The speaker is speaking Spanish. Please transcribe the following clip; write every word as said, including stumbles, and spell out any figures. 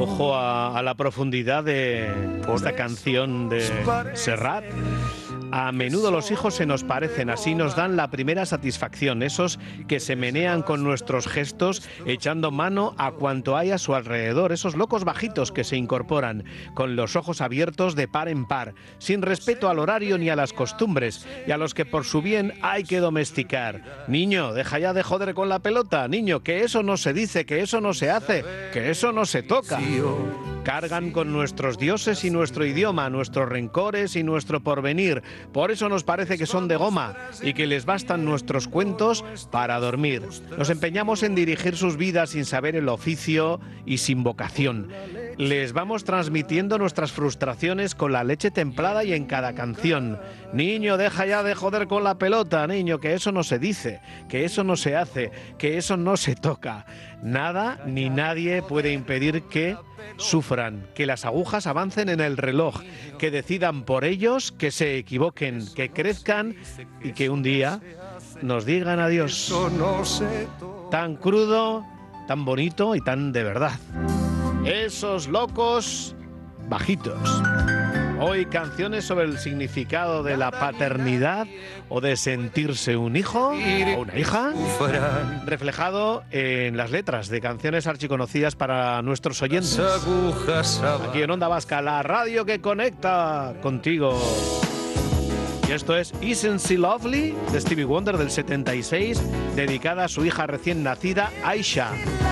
Ojo a, a la profundidad de esta canción de Serrat. A menudo los hijos se nos parecen, así nos dan la primera satisfacción, esos que se menean con nuestros gestos, echando mano a cuanto hay a su alrededor, esos locos bajitos que se incorporan, con los ojos abiertos de par en par, sin respeto al horario ni a las costumbres, y a los que por su bien hay que domesticar. Niño, deja ya de joder con la pelota, niño, que eso no se dice, que eso no se hace, que eso no se toca. Cargan con nuestros dioses y nuestro idioma, nuestros rencores y nuestro porvenir. Por eso nos parece que son de goma y que les bastan nuestros cuentos para dormir. Nos empeñamos en dirigir sus vidas sin saber el oficio y sin vocación. Les vamos transmitiendo nuestras frustraciones con la leche templada y en cada canción. Niño, deja ya de joder con la pelota, niño, que eso no se dice, que eso no se hace, que eso no se toca. Nada ni nadie puede impedir que sufran, que las agujas avancen en el reloj, que decidan por ellos, que se equivoquen, que crezcan y que un día nos digan adiós. Tan crudo, tan bonito y tan de verdad. Esos locos bajitos. Hoy canciones sobre el significado de la paternidad o de sentirse un hijo o una hija, reflejado en las letras de canciones archiconocidas para nuestros oyentes. Aquí en Onda Vasca, la radio que conecta contigo. Y esto es Isn't She Lovely, de Stevie Wonder del setenta y seis, dedicada a su hija recién nacida, Aisha.